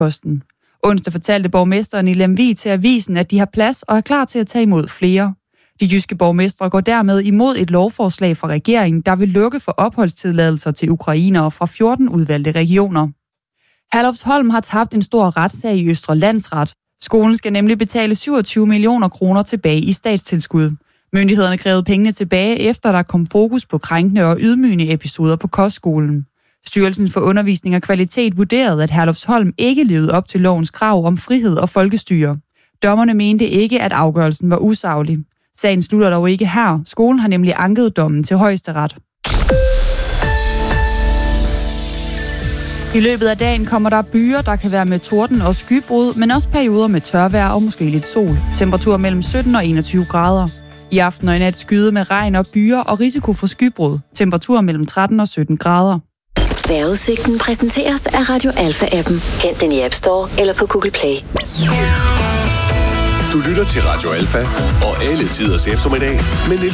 Jyllands-Posten. Onsdag fortalte borgmesteren i Lemvig til avisen, at de har plads og er klar til at tage imod flere. De jyske borgmestre går dermed imod et lovforslag fra regeringen, der vil lukke for opholdstilladelser til ukrainere fra 14 udvalgte regioner. Herlufsholm har tabt en stor retssag i Østre Landsret. Skolen skal nemlig betale 27 millioner kroner tilbage i statstilskud. Myndighederne krævede pengene tilbage, efter der kom fokus på krænkende og ydmygende episoder på kostskolen. Styrelsen for Undervisning og Kvalitet vurderede, at Herlufsholm ikke levede op til lovens krav om frihed og folkestyre. Dommerne mente ikke, at afgørelsen var usaglig. Sagen slutter dog ikke her. Skolen har nemlig anket dommen til Højesteret. I løbet af dagen kommer der byer, der kan være med torden og skybrud, men også perioder med tørvejr og måske lidt sol. Temperatur mellem 17 og 21 grader. I aften og i nat skyde med regn og byer og risiko for skybrud. Temperatur mellem 13 og 17 grader. Vejrudsigten præsenteres af Radio Alpha-appen. Hent den i App Store eller på Google Play. Du lytter til Radio Alpha og alle tiders eftermiddag med